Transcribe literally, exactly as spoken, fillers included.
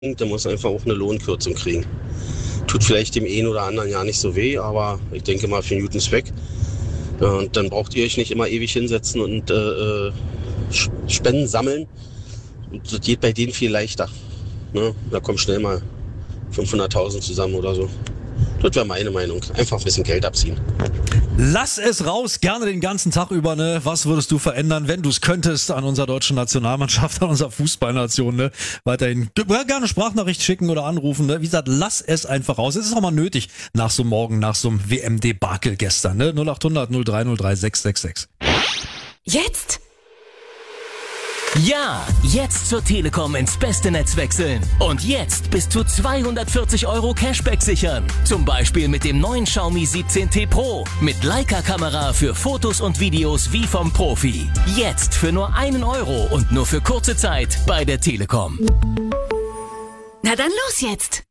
der muss einfach auch eine Lohnkürzung kriegen. Tut vielleicht dem einen oder anderen ja nicht so weh, aber ich denke mal für Newton Zweck. Und dann braucht ihr euch nicht immer ewig hinsetzen und äh, Spenden sammeln. Und das geht bei denen viel leichter. Ne? Da kommen schnell mal fünfhunderttausend zusammen oder so. Das wäre meine Meinung. Einfach ein bisschen Geld abziehen. Lass es raus, gerne den ganzen Tag über, ne? Was würdest du verändern, wenn du es könntest, an unserer deutschen Nationalmannschaft, an unserer Fußballnation, ne? Weiterhin gerne Sprachnachricht schicken oder anrufen, ne? Wie gesagt, lass es einfach raus. Es ist auch mal nötig nach so Morgen, nach so einem W M-Debakel gestern, ne? null acht hundert null drei null drei sechs sechs sechs. Jetzt? Ja, jetzt zur Telekom ins beste Netz wechseln. Und jetzt bis zu zweihundertvierzig Euro Cashback sichern. Zum Beispiel mit dem neuen Xiaomi siebzehn T Pro. Mit Leica-Kamera für Fotos und Videos wie vom Profi. Jetzt für nur einen Euro und nur für kurze Zeit bei der Telekom. Na dann los jetzt!